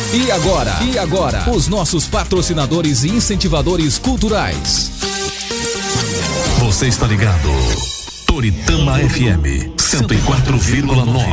E agora, os nossos patrocinadores e incentivadores culturais. Você está ligado? Toritama FM 104,9.